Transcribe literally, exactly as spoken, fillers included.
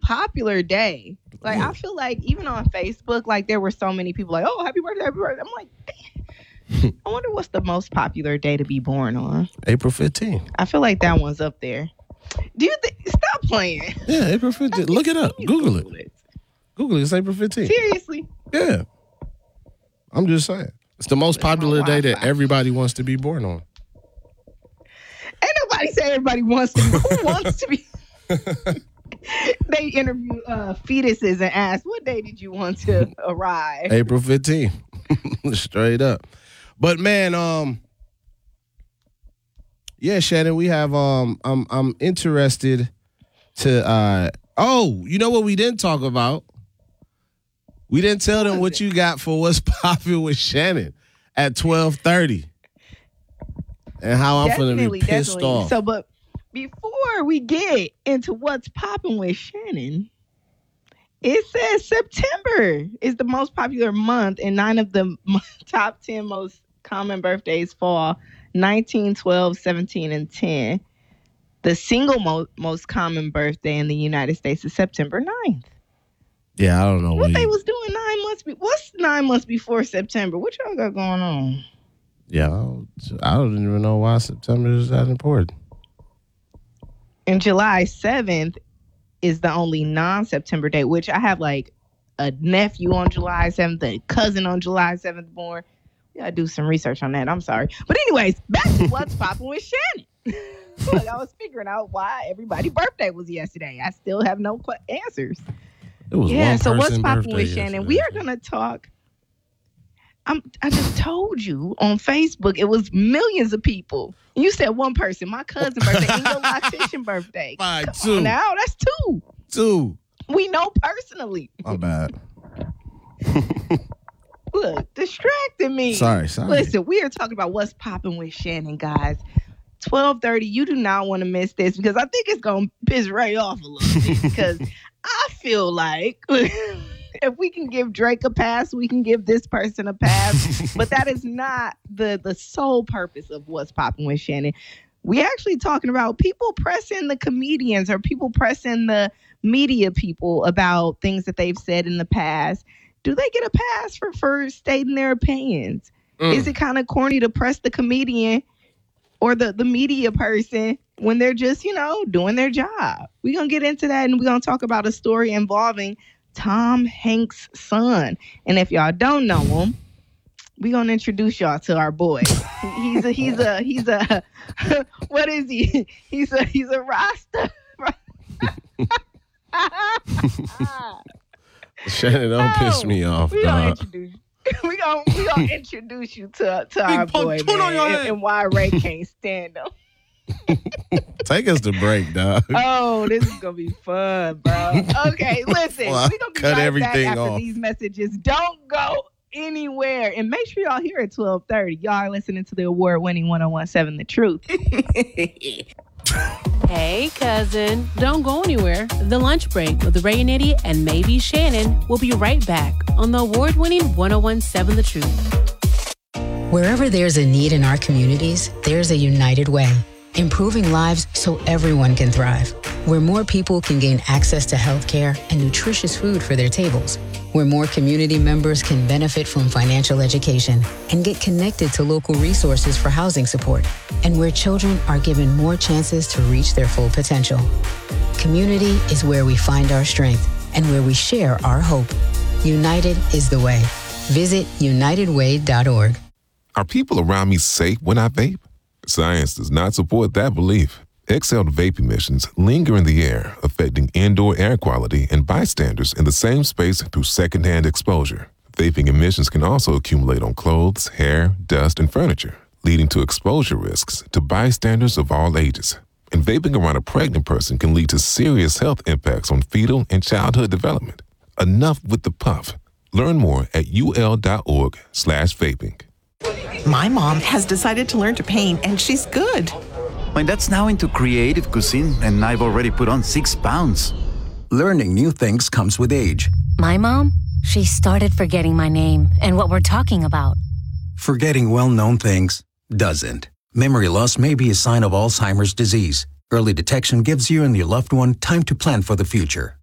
popular day. Like, yeah. I feel like even on Facebook, like, there were so many people like, oh, happy birthday, happy birthday. I'm like, I wonder what's the most popular day to be born on. April fifteenth. I feel like that one's up there. Do you think? Stop playing. Yeah, April fifteenth. Look it up. Google, Google it. it. Google it. It's April fifteenth. Seriously? Yeah. I'm just saying. It's the most popular day that everybody wants to be born on. Ain't nobody say everybody wants to be. Who wants to be? They interview uh, fetuses and ask, what day did you want to arrive? April fifteenth. Straight up. But man, um, yeah, Shannon, we have um I'm I'm interested to uh oh, you know what we didn't talk about? We didn't tell them what you got for what's popping with Shannon at twelve thirty. And how I'm definitely, gonna be pissed definitely. off. So but before we get into what's popping with Shannon, it says September is the most popular month, and nine of the top ten most common birthdays fall nineteen, twelve, seventeen, and ten. The single mo- most common birthday in the United States is September ninth. Yeah, I don't know. What, what they you... was doing nine months be- What's nine months before September? What y'all got going on? Yeah, I don't, I don't even know why September is that important. And July seventh is the only non-September day, which I have like a nephew on July seventh, a cousin on July seventh born. We gotta do some research on that. I'm sorry. But anyways, back to what's popping with Shannon. Look, I was figuring out why everybody's birthday was yesterday. I still have no qu- answers. It was yeah, one so what's popping with yesterday. Shannon? We are gonna talk. I'm, I just told you on Facebook, it was millions of people. You said one person, my cousin's birthday, and your loctician birthday. Fine, Come two. on now, that's two. Two. We know personally. My bad. Look, distracting me. Sorry, sorry. Listen, we are talking about what's popping with Shannon, guys. twelve thirty, you do not want to miss this because I think it's going to piss Ray off a little bit because I feel like if we can give Drake a pass, we can give this person a pass. But that is not the, the sole purpose of what's popping with Shannon. We actually talking about people pressing the comedians or people pressing the media people about things that they've said in the past. Do they get a pass for, for stating their opinions? Mm. Is it kind of corny to press the comedian or the, the media person when they're just, you know, doing their job? We're going to get into that, and we're going to talk about a story involving Tom Hanks' son. And if y'all don't know him, we're going to introduce y'all to our boy. He's a, he's a, he's a, what is he? He's a, he's a Rasta. Shannon, don't no, piss me off. We gonna introduce you. we gonna we gonna introduce you to to our boy, man, and, and why Ray can't stand him. Take us to break, dog. Oh, this is gonna be fun, bro. Okay, listen, well, we gonna be cut right everything back after off. These messages. Don't go anywhere, and make sure y'all here at twelve thirty. Y'all are listening to the award-winning one oh one seven The Truth. Hey, cousin. Don't go anywhere. The Lunch Break with Ray and Eddie and maybe Shannon will be right back on the award-winning one oh one seven The Truth. Wherever there's a need in our communities, there's a United Way. Improving lives so everyone can thrive. Where more people can gain access to health care and nutritious food for their tables. Where more community members can benefit from financial education and get connected to local resources for housing support. And where children are given more chances to reach their full potential. Community is where we find our strength and where we share our hope. United is the way. Visit united way dot org. Are people around me safe when I vape? Science does not support that belief. Exhaled vape emissions linger in the air, affecting indoor air quality and bystanders in the same space through secondhand exposure. Vaping emissions can also accumulate on clothes, hair, dust, and furniture, leading to exposure risks to bystanders of all ages. And vaping around a pregnant person can lead to serious health impacts on fetal and childhood development. Enough with the puff. Learn more at ul.org slash vaping. My mom has decided to learn to paint, and she's good. My dad's now into creative cuisine, and I've already put on six pounds. Learning new things comes with age. My mom, she started forgetting my name and what we're talking about. Forgetting well-known things doesn't. Memory loss may be a sign of Alzheimer's disease. Early detection gives you and your loved one time to plan for the future.